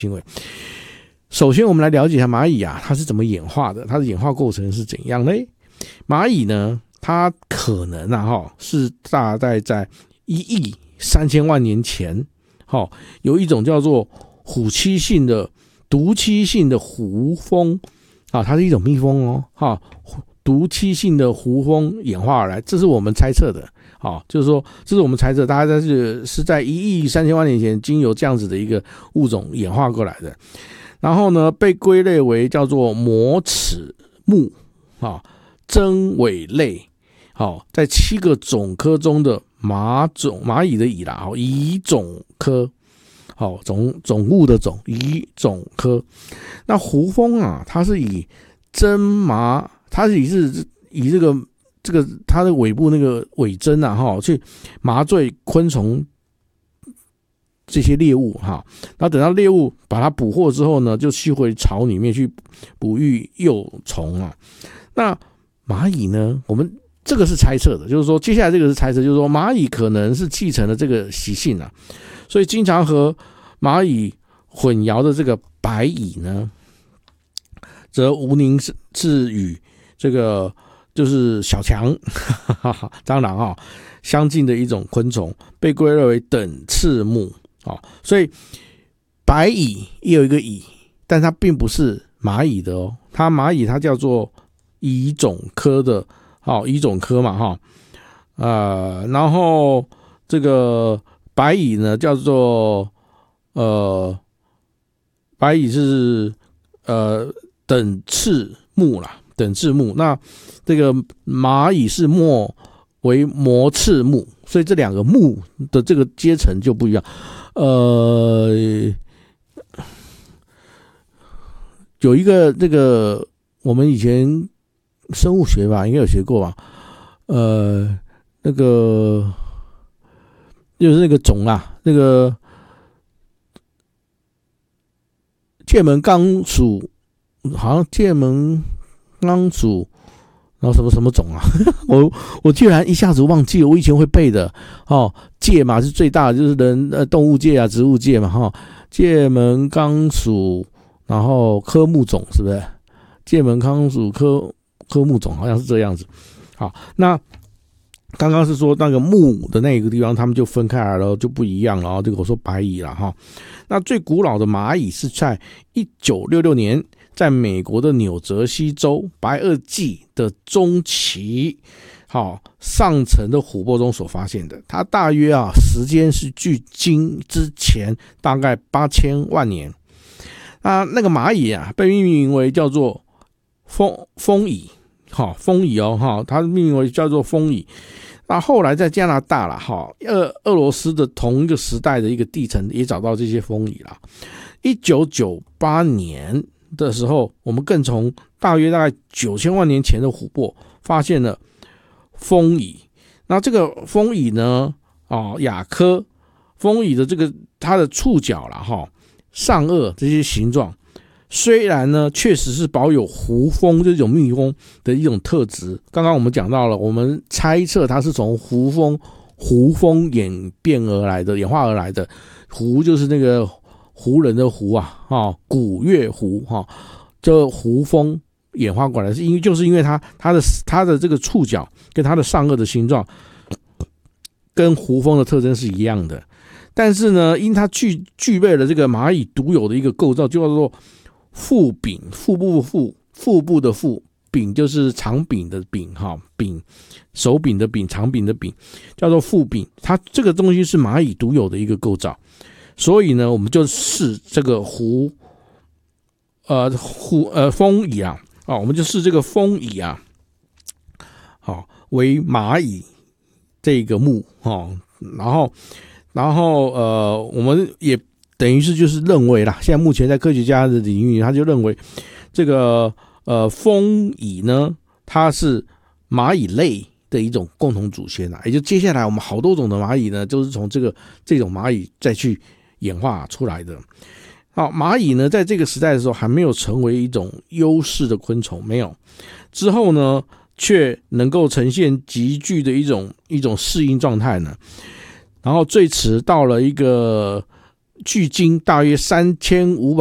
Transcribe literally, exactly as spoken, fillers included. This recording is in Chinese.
行为。首先我们来了解一下蚂蚁啊，它是怎么演化的，它的演化过程是怎样呢？蚂蚁呢，它可能啊是大概在一亿三千万年前，有一种叫做虎栖性的毒栖性的胡蜂啊，它是一种蜜蜂哦，哈，毒栖性的胡蜂演化而来，这是我们猜测的。好，就是说，这是我们猜测，大概是是在一亿三千万年前，经由这样子的一个物种演化过来的。然后呢，被归类为叫做膜齿目啊，真尾类。好，在七个种科中的马种蚂蚁的蚁啦，蚁种科。好，种种物的种，蚁种科。那胡蜂啊，它是以针麻，它是以是以这个这个它的尾部那个尾针啊，哈，去麻醉昆虫这些猎物哈。然后等到猎物把它捕获之后呢，就吸回巢里面去哺育幼虫啊。那蚂蚁呢，我们这个是猜测的，就是说接下来这个是猜测，就是说蚂蚁可能是继承了这个习性啊，所以经常和蚂蚁混淆的这个白蚁呢，则无宁是与这个就是小强蟑螂啊相近的一种昆虫，被归类为等翅目啊。所以白蚁也有一个蚁，但它并不是蚂蚁的哦，它蚂蚁它叫做蚁种科的，好，蚁种科嘛哈，呃，然后这个白蚁呢叫做呃，白蚁是呃等翅目啦，等翅目。那这个蚂蚁是末为膜翅目，所以这两个目的这个阶层就不一样。呃，有一个这个我们以前生物学吧，应该有学过吧？呃，那个就是那个种啊，那个。界门纲属，好像界门纲属，然后什么什么种啊？我我居然一下子忘记了，我以前会背的哦。界嘛是最大的，就是人呃动物界啊、植物界嘛哈、哦。界门纲属，然后科目种是不是？界门纲属科科目种好像是这样子。好，那刚刚是说那个目的那个地方，他们就分开来了，就不一样了。这个我说白蚁了哈。那最古老的蚂蚁是在一九六六年，在美国的纽泽西州白垩纪的中期，好上层的琥珀中所发现的。它大约啊时间是距今之前大概八千万年。那那个蚂蚁啊，被命名为叫做蜂蜂蚁，好蜂蚁哦哈，它命名为叫做蜂蚁。那后来在加拿大啦，俄俄罗斯的同一个时代的一个地层也找到这些蜂蚁啦。一九九八年的时候，我们更从大约大概九千万年前的琥珀发现了蜂蚁。那这个蜂蚁呢，哦，亚科蜂蚁的这个它的触角啦，哈，上颚这些形状。虽然呢，确实是保有胡蜂这种蜜蜂的一种特质。刚刚我们讲到了，我们猜测它是从胡蜂胡蜂演变而来的，演化而来的。胡就是那个胡人的胡啊，哦，古月胡哈，这胡蜂演化过来，是因为就是因为它它的它的这个触角跟它的上颚的形状跟胡蜂的特征是一样的。但是呢，因它具具备了这个蚂蚁独有的一个构造，就叫做腹柄，腹部腹，腹部的腹，柄就是长柄的柄哈，柄手柄的柄，长柄的柄，叫做腹柄。它这个东西是蚂蚁独有的一个构造，所以呢，我们就视这个胡呃胡呃蜂蚁啊，啊，我们就视这个蜂蚁啊，好为蚂蚁这个目哈，然后然后呃，我们也。等于是就是认为啦，现在目前在科学家的领域，他就认为这个呃蜂蚁呢，它是蚂蚁类的一种共同祖先啦。也就接下来我们好多种的蚂蚁呢，就是从这个这种蚂蚁再去演化出来的。好，蚂蚁呢，在这个时代的时候还没有成为一种优势的昆虫，没有。之后呢，却能够呈现极具的一种一种适应状态呢。然后最迟到了一个。 距今大约三千五百